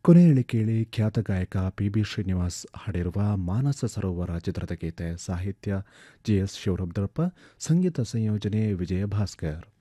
ಕೊನೆಯಲ್ಲಿ ಕೇಳಿ ಖ್ಯಾತ ಗಾಯಕ ಪಿ ಶ್ರೀನಿವಾಸ್ ಹಾಡಿರುವ ಮಾನಸ ಸರೋವರ ಚಿತ್ರದ ಗೀತೆ. ಸಾಹಿತ್ಯ GS ಶಿವರುದ್ರಪ್ಪ, ಸಂಗೀತ ಸಂಯೋಜನೆ ವಿಜಯ ಭಾಸ್ಕರ್.